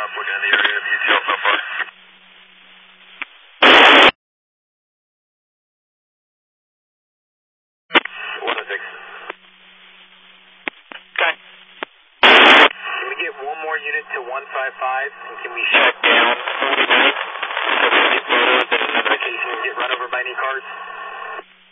Looking in the area of UTL so far. 106. Okay. Can we get one more unit to 155? And can we check